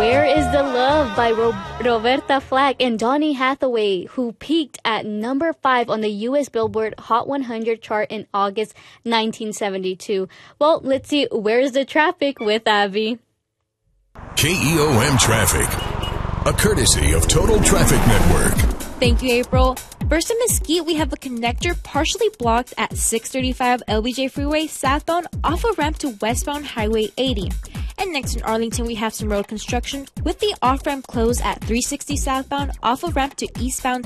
Where is the Love by Roberta Flack and Donny Hathaway, who peaked at number 5 on the U.S. Billboard Hot 100 chart in August 1972. Well, let's see, where's the traffic with Abby? KEOM Traffic, a courtesy of Total Traffic Network. Thank you, April. First in Mesquite, we have a connector partially blocked at 635 LBJ Freeway southbound off a ramp to westbound Highway 80. And next in Arlington, we have some road construction with the off-ramp closed at 360 southbound off a ramp to eastbound